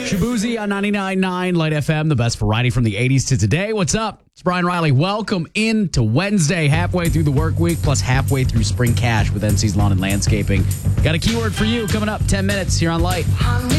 Shabuzi on 99.9 Light FM, the best variety from the 80s to today. What's up? It's Brian Riley. Welcome into Wednesday, halfway through the work week, plus halfway through spring cash with NC's Lawn and Landscaping. Got a keyword for you coming up 10 minutes here on Light.